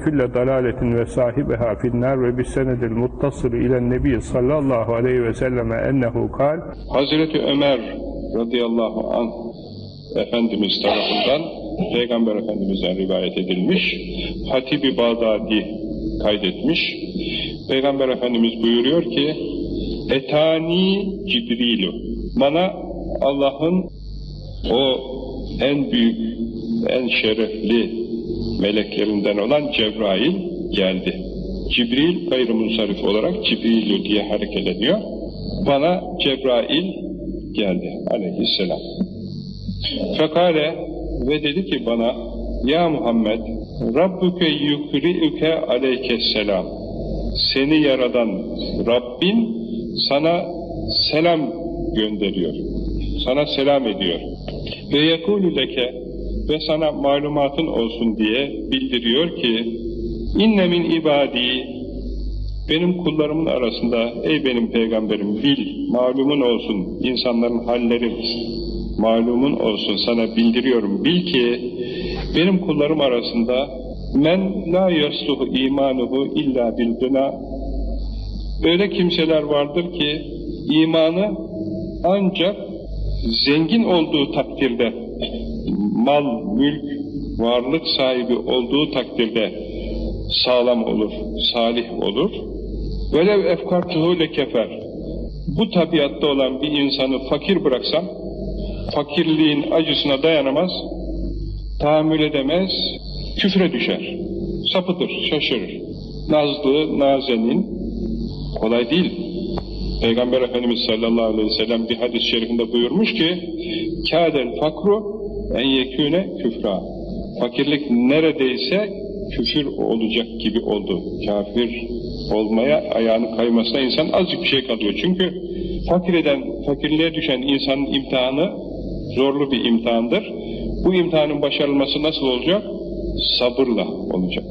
külle dalaletin ve sahibiha finnâr ve bis-senedil muttasılı ilen nebi sallallahu aleyhi ve selleme ennehu kal. Hazreti Ömer radıyallahu anh Efendimiz tarafından Peygamber Efendimiz'den rivayet edilmiş, Hatib-i Bağdadi kaydetmiş. Peygamber Efendimiz buyuruyor ki, Etani Cibrilu, bana Allah'ın o en büyük, en şerefli meleklerinden olan Cebrail geldi. Cibril gayrimunsarif olarak Cibrilu diye hareket ediyor. Bana Cebrail geldi aleyhisselam. Fekale ve dedi ki bana, ya Muhammed, Rabbuke yukri'üke aleykesselam. Seni yaradan Rabbin sana selam gönderiyor. Sana selam ediyor. Ve yekûlü leke, ve sana malumatın olsun diye bildiriyor ki, inne min ibadî, benim kullarımın arasında, ey benim peygamberim bil, malumun olsun, insanların halleri malumun olsun, sana bildiriyorum, bil ki benim kullarım arasında men la yasluhu imanuhu illa bil gına, öyle kimseler vardır ki imanı ancak zengin olduğu takdirde, mal, mülk, varlık sahibi olduğu takdirde sağlam olur, salih olur. Velev efkartuhu lekefer, bu tabiatta olan bir insanı fakir bıraksam, fakirliğin acısına dayanamaz, tahammül edemez, küfre düşer, sapıtır, şaşırır. Nazlı, nazenin, kolay değil. Peygamber Efendimiz sallallahu aleyhi ve sellem bir hadis-i şerifinde buyurmuş ki, kâdel fakru en yekûne küfra. Fakirlik neredeyse küfür olacak gibi oldu. Kafir olmaya, ayağının kaymasına insan azıcık bir şey kalıyor. Çünkü fakirliğe düşen insanın imtihanı zorlu bir imtihandır. Bu imtihanın başarılması nasıl olacak? Sabırla olacak.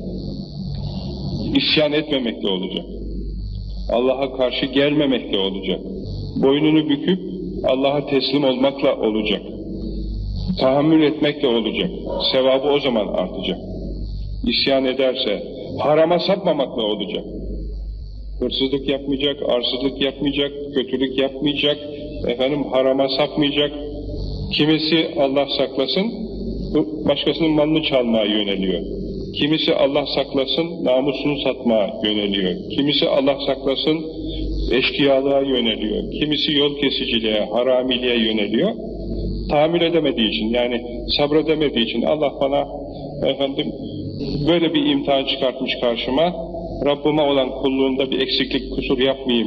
İsyan etmemekle olacak. Allah'a karşı gelmemekle olacak. Boynunu büküp Allah'a teslim olmakla olacak. Tahammül etmekle olacak. Sevabı o zaman artacak. İsyan ederse harama sapmamakla olacak. Hırsızlık yapmayacak, arsızlık yapmayacak, kötülük yapmayacak, harama sapmayacak. Kimisi Allah saklasın, başkasının malını çalmaya yöneliyor. Kimisi Allah saklasın, namusunu satmaya yöneliyor. Kimisi Allah saklasın, eşkıyalığa yöneliyor. Kimisi yol kesiciliğe, haramiliğe yöneliyor. Tahammül edemediği için, yani sabredemediği için Allah bana böyle bir imtihan çıkartmış karşıma, Rabbime olan kulluğunda bir eksiklik, kusur yapmayayım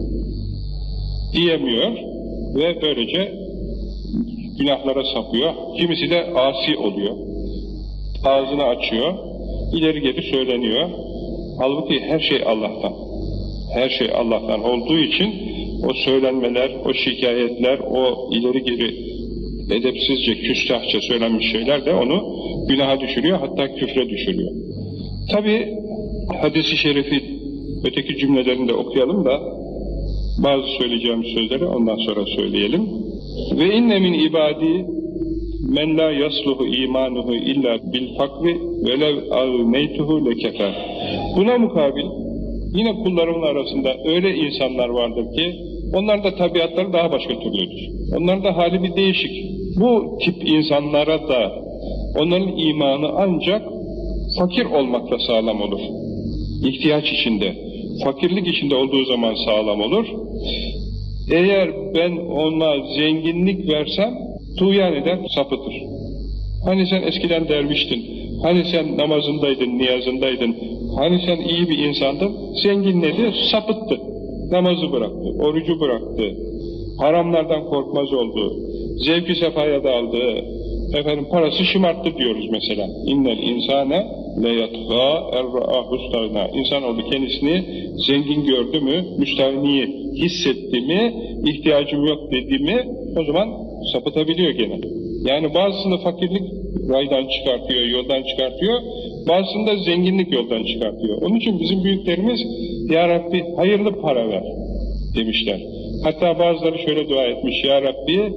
diyemiyor ve böylece günahlara sapıyor. Kimisi de asi oluyor. Ağzını açıyor, ileri geri söyleniyor. Halbuki her şey Allah'tan. Her şey Allah'tan olduğu için o söylenmeler, o şikayetler, o ileri geri edepsizce, küstahça söylenmiş şeyler de onu günaha düşürüyor, hatta küfre düşürüyor. Tabi hadis-i şerifi öteki cümlelerinde okuyalım da bazı söyleyeceğimiz sözleri ondan sonra söyleyelim. Ve inne min ibadi men la yasluhu imanuhu illa bil fakri velev ağneytuhu lekefer. Buna mukabil yine kullarımın arasında öyle insanlar vardır ki onların da tabiatları daha başka türlüdür. Onların da hali bir değişik. Bu tip insanlara da onların imanı ancak fakir olmakla sağlam olur. İhtiyaç içinde, fakirlik içinde olduğu zaman sağlam olur. Eğer ben ona zenginlik versem tuğyan eder, sapıtır. Hani sen eskiden derviştin, hani sen namazındaydın, niyazındaydın, hani sen iyi bir insandın, zenginledi, sapıttı. Namazı bıraktı, orucu bıraktı, haramlardan korkmaz oldu, zevki sefaya daldı, parası şımarttı diyoruz mesela. İnnel insane leyatgâ erra'ahustâna. İnsanoğlu kendisini zengin gördü mü, müstahniyi hissetti mi, ihtiyacım yok dedi mi, o zaman sapıtabiliyor gene. Yani bazısını fakirlik raydan çıkartıyor, yoldan çıkartıyor, bazısını da zenginlik yoldan çıkartıyor. Onun için bizim büyüklerimiz, Ya Rabbi hayırlı para ver demişler. Hatta bazıları şöyle dua etmiş, Ya Rabbi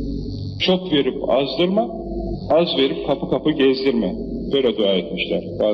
çok verip azdırma, az verip kapı kapı gezdirme. Böyle dua etmişler.